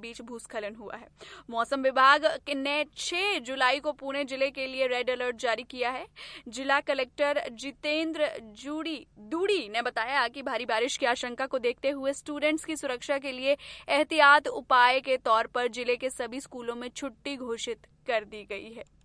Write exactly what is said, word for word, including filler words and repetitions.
बीच भूस्खलन हुआ है। मौसम विभाग ने छह जुलाई को पुणे जिले के लिए रेड अलर्ट जारी किया है। जिला कलेक्टर जितेंद्र जूड़ी दूड़ी ने बताया कि भारी बारिश की आशंका को देखते हुए स्टूडेंट्स की सुरक्षा के लिए एहतियात उपाय के तौर पर जिले के सभी स्कूलों में छुट्टी घोषित कर दी गई है।